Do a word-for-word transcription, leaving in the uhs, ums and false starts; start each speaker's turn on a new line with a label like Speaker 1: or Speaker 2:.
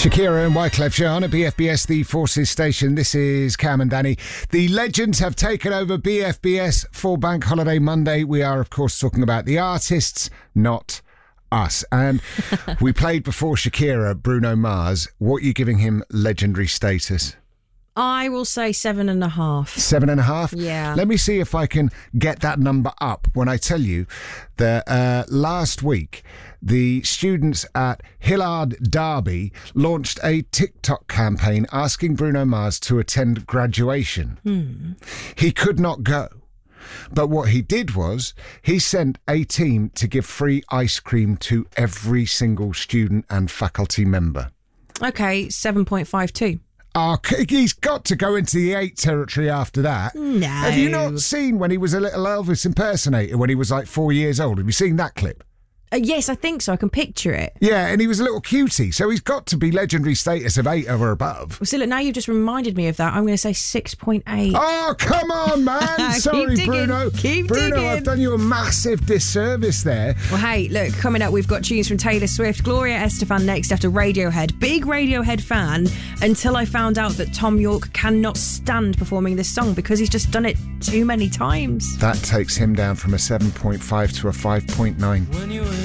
Speaker 1: Shakira and Wyclef Jean at B F B S, the Forces Station. This is Cam and Danny. The legends have taken over B F B S for Bank Holiday Monday. We are, of course, talking about the artists, not us. And we played before Shakira, Bruno Mars. What are you giving him legendary status?
Speaker 2: I will say seven and a half.
Speaker 1: Seven and a half?
Speaker 2: Yeah.
Speaker 1: Let me see if I can get that number up when I tell you that uh, last week the students at Hillard Derby launched a TikTok campaign asking Bruno Mars to attend graduation.
Speaker 2: Hmm.
Speaker 1: He could not go. But what he did was he sent a team to give free ice cream to every single student and faculty member.
Speaker 2: Okay, seven point five two.
Speaker 1: Oh, he's got to go into the eight territory after that.
Speaker 2: No.
Speaker 1: Have you not seen when he was a little Elvis impersonator when he was like four years old? Have you seen that clip?
Speaker 2: Uh, yes, I think so. I can picture it.
Speaker 1: Yeah, and he was a little cutie, so he's got to be legendary status of eight or above.
Speaker 2: Well, see, look, now you've just reminded me of that. I'm going to say six point eight.
Speaker 1: Oh, come on, man. Sorry,
Speaker 2: Keep digging.
Speaker 1: Bruno.
Speaker 2: Keep
Speaker 1: Bruno,
Speaker 2: digging.
Speaker 1: I've done you a massive disservice there.
Speaker 2: Well, hey, look, coming up, we've got tunes from Taylor Swift, Gloria Estefan next after Radiohead. Big Radiohead fan until I found out that Tom York cannot stand performing this song because he's just done it too many times.
Speaker 1: That takes him down from a seven point five to a five point nine.
Speaker 3: When you